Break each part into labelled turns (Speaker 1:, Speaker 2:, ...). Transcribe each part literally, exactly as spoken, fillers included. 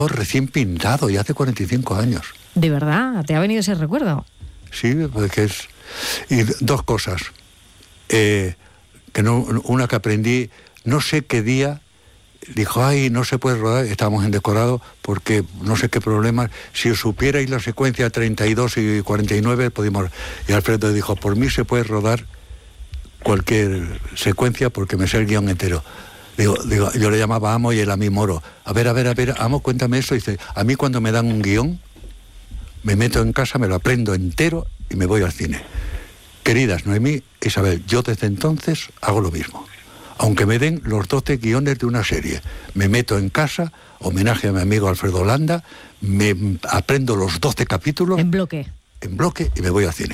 Speaker 1: recién pintado y hace cuarenta y cinco años.
Speaker 2: ¿De verdad? ¿Te ha venido ese recuerdo?
Speaker 1: Sí, porque es... Y dos cosas. Eh, que no, una que aprendí, no sé qué día, dijo, ay, no se puede rodar, estábamos en decorado, porque no sé qué problemas, si os supierais la secuencia treinta y dos y cuarenta y nueve, podíamos... Y Alfredo dijo, por mí se puede rodar cualquier secuencia porque me sé el guión entero. Digo, digo, yo le llamaba Amo y él a mí Moro. A ver, a ver, a ver, Amo, cuéntame eso. Y dice, a mí cuando me dan un guión, me meto en casa, me lo aprendo entero y me voy al cine. Queridas Noemí, Isabel, yo desde entonces hago lo mismo. Aunque me den los doce guiones de una serie, me meto en casa, homenaje a mi amigo Alfredo Landa, me aprendo los doce capítulos...
Speaker 2: En bloque.
Speaker 1: En bloque y me voy al cine.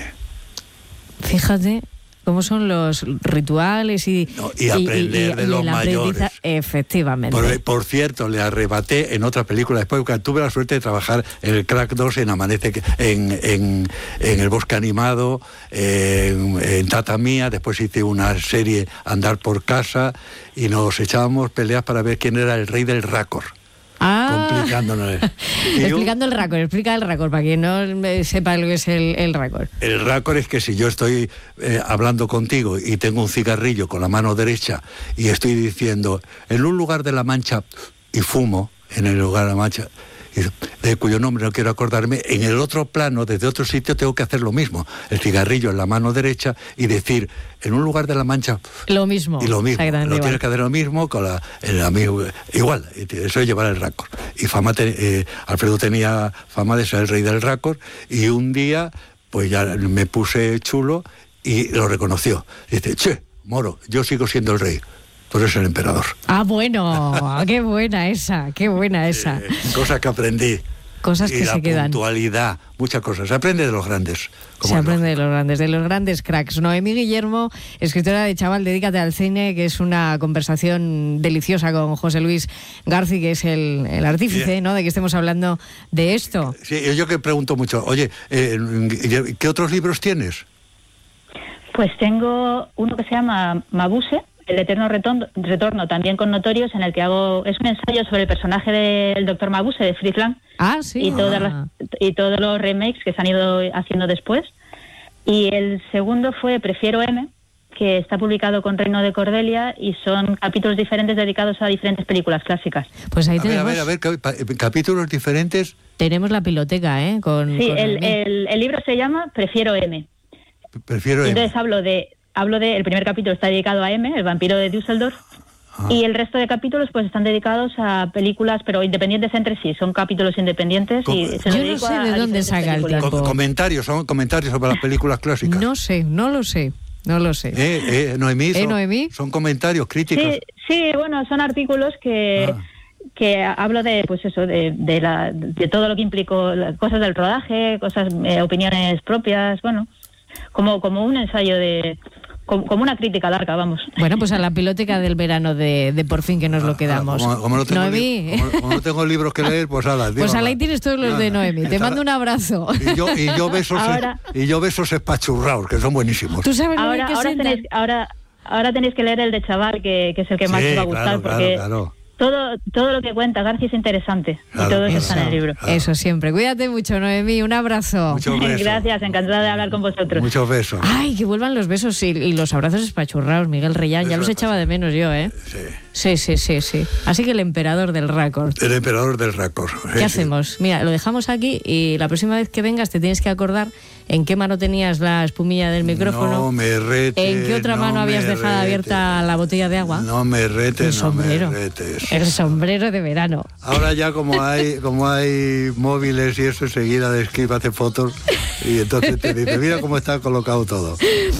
Speaker 2: Fíjate cómo son los rituales y...
Speaker 1: No, y aprender y, y, de y los mayores.
Speaker 2: Efectivamente.
Speaker 1: Por, por cierto, le arrebaté en otra película, después porque tuve la suerte de trabajar en el Crack dos, en Amanece, en, en, en El Bosque Animado, en, en Tata Mía, después hice una serie Andar por Casa, y nos echábamos peleas para ver quién era el rey del raccord.
Speaker 2: Ah,
Speaker 1: complicándonos.
Speaker 2: explicando el raccord, explica el raccord para quien no sepa lo que es el, el raccord.
Speaker 1: El raccord es que si yo estoy eh, hablando contigo y tengo un cigarrillo con la mano derecha y estoy diciendo en un lugar de la Mancha y fumo en el lugar de la Mancha, de cuyo nombre no quiero acordarme, en el otro plano, desde otro sitio, tengo que hacer lo mismo. El cigarrillo en la mano derecha y decir, en un lugar de la Mancha...
Speaker 2: Lo mismo.
Speaker 1: Y lo mismo. Lo tienes que hacer lo mismo con la, el amigo... Igual, eso es llevar el raccord. Y fama te, eh, Alfredo tenía fama de ser el rey del raccord, y un día, pues ya me puse chulo y lo reconoció. Dice, che, Moro, yo sigo siendo el rey. Tú eres el emperador.
Speaker 2: Ah, bueno, qué buena esa, qué buena esa.
Speaker 1: Eh, cosas que aprendí.
Speaker 2: Cosas que
Speaker 1: y
Speaker 2: se quedan.
Speaker 1: La puntualidad, muchas cosas. Se aprende de los grandes.
Speaker 2: Se aprende de los grandes, de los grandes cracks. Noemí Guillermo, escritora de Chaval, dedícate al cine, que es una conversación deliciosa con José Luis García, que es el, el artífice, sí, ¿no?, de que estemos hablando de esto.
Speaker 1: Sí, yo que pregunto mucho, oye, eh, ¿qué otros libros tienes?
Speaker 3: Pues tengo uno que se llama Mabuse, El eterno retorno, retorno, también con notorios, en el que hago, es un ensayo sobre el personaje del doctor Mabuse, de Fritz Lang.
Speaker 2: Ah, sí.
Speaker 3: Y, todas
Speaker 2: ah.
Speaker 3: las, y todos los remakes que se han ido haciendo después. Y el segundo fue Prefiero M, que está publicado con Reino de Cordelia, y son capítulos diferentes dedicados a diferentes películas clásicas.
Speaker 2: Pues ahí
Speaker 1: a
Speaker 2: tenemos...
Speaker 1: Ver, a ver, a ver, capítulos diferentes.
Speaker 2: Tenemos la piloteca, ¿eh? Con,
Speaker 3: sí,
Speaker 2: con
Speaker 3: el, el, el libro se llama Prefiero M.
Speaker 1: Prefiero M.
Speaker 3: Entonces hablo de... Hablo de, el primer capítulo está dedicado a M, el vampiro de Düsseldorf, ah. y el resto de capítulos pues están dedicados a películas, pero independientes entre sí, son capítulos independientes.
Speaker 1: Com
Speaker 3: y se
Speaker 2: Yo no sé de dónde saca el tiempo.
Speaker 1: Com comentarios, son comentarios sobre las películas clásicas.
Speaker 2: No sé, no lo sé, no lo sé.
Speaker 1: Eh, eh, Noemí, son,
Speaker 2: ¿Eh, Noemí?
Speaker 1: son comentarios, críticos.
Speaker 3: Sí, sí, bueno, son artículos que... Ah. que hablo de, pues eso, de, de, la, de todo lo que implicó, cosas del rodaje, cosas, eh, opiniones propias, bueno, como, como un ensayo de... como una crítica larga, vamos.
Speaker 2: Bueno, pues a la piloteca del verano de, de Por fin que nos lo quedamos.
Speaker 1: Como, como, no, tengo
Speaker 2: Noemí.
Speaker 1: Como, como no tengo libros que leer, pues ala.
Speaker 2: Pues ala, ahí tienes todos los de Noemí. Te mando un abrazo.
Speaker 1: Y yo, y yo besos ahora, y yo besos espachurrados, que son buenísimos.
Speaker 2: ¿Tú sabes
Speaker 3: ahora,
Speaker 2: lo que
Speaker 3: ahora, tenéis, ahora, ahora tenéis que leer el de Chaval, que, que es el que más
Speaker 1: sí,
Speaker 3: te va a gustar,
Speaker 1: claro,
Speaker 3: porque...
Speaker 1: Claro, claro.
Speaker 3: Todo, todo lo que cuenta García es interesante, claro, y todo eso, eso está en el libro.
Speaker 2: Claro. Eso siempre. Cuídate mucho, Noemí, un abrazo.
Speaker 1: Muchos besos.
Speaker 3: Gracias, encantada de hablar con vosotros.
Speaker 1: Muchos besos.
Speaker 2: Ay, que vuelvan los besos y, y los abrazos espachurrados, Miguel Reyán, eso ya los echaba de menos yo, ¿eh?
Speaker 1: Sí.
Speaker 2: Sí, sí, sí, sí. Así que el emperador del raccord.
Speaker 1: El emperador del raccord.
Speaker 2: ¿Qué sí, hacemos? Sí. Mira, lo dejamos aquí y la próxima vez que vengas te tienes que acordar en qué mano tenías la espumilla del micrófono.
Speaker 1: No me retes.
Speaker 2: ¿En qué otra
Speaker 1: no
Speaker 2: mano habías dejado
Speaker 1: retes.
Speaker 2: abierta la botella de agua?
Speaker 1: No me retes,
Speaker 2: el sombrero.
Speaker 1: no me retes.
Speaker 2: El sombrero de verano.
Speaker 1: Ahora ya como hay como hay móviles y eso, enseguida de Skype hace fotos y entonces te dice, mira cómo está colocado todo.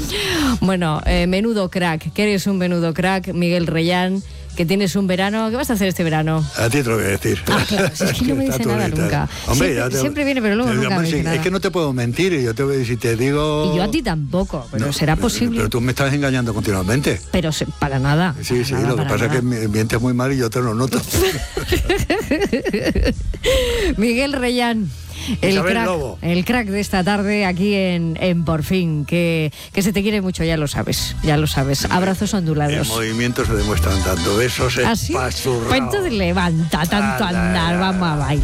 Speaker 2: Bueno, eh, menudo crack, que eres un menudo crack, Miguel Reyán, que tienes un verano. ¿Qué vas a hacer este verano?
Speaker 1: A ti te lo voy a decir.
Speaker 2: Ah, claro, si es que no me dice nada nunca. Hombre, siempre, te, siempre viene, pero luego nunca
Speaker 1: hombre,
Speaker 2: me dice
Speaker 1: sí,
Speaker 2: nada.
Speaker 1: Es que no te puedo mentir, y yo te, si te digo...
Speaker 2: Y yo a ti tampoco, pero no, será posible.
Speaker 1: Pero tú me estás engañando continuamente.
Speaker 2: Pero se, para nada.
Speaker 1: Sí, sí,
Speaker 2: nada,
Speaker 1: lo que pasa
Speaker 2: nada.
Speaker 1: es que mientes muy mal y yo te lo noto.
Speaker 2: Miguel Reyán. El crack,
Speaker 1: Lobo.
Speaker 2: el crack de esta tarde aquí en, en Por fin, que, que se te quiere mucho, ya lo sabes, ya lo sabes. Abrazos ondulados.
Speaker 1: El movimiento se demuestran dando besos
Speaker 2: espachurrados. Pues entonces levanta tanto andar, vamos a bailar.